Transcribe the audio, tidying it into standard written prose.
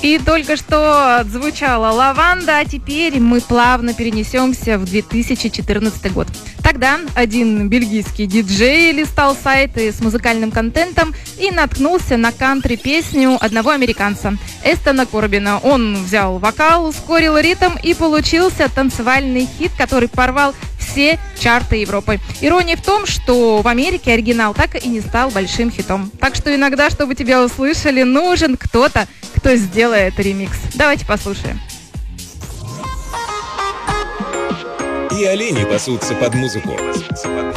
И только что отзвучала «Лаванда», а теперь мы плавно перенесемся в 2014 год. Тогда один бельгийский диджей листал сайты с музыкальным контентом и наткнулся на кантри-песню одного американца, Эстона Корбина. Он взял вокал, ускорил ритм и получился танцевальный хит, который порвал все чарты Европы. Ирония в том, что в Америке оригинал так и не стал большим хитом. Так что иногда, чтобы тебя услышали, нужен кто-то, кто сделает ремикс. Давайте послушаем. И олени пасутся под музыку.